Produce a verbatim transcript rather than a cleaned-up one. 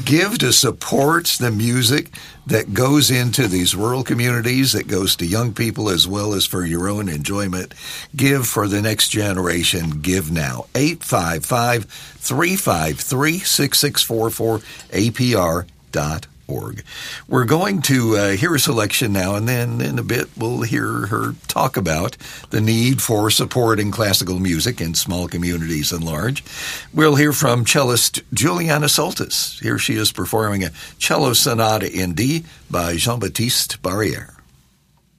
Give to support the music that goes into these rural communities, that goes to young people as well as for your own enjoyment. Give for the next generation. Give now. eight five five, three five three, six six four four, A P R dot org. We're going to uh, hear a selection now, and then in a bit we'll hear her talk about the need for supporting classical music in small communities and large. We'll hear from cellist Juliana Soltis. Here she is performing a cello sonata in D by Jean-Baptiste Barrière.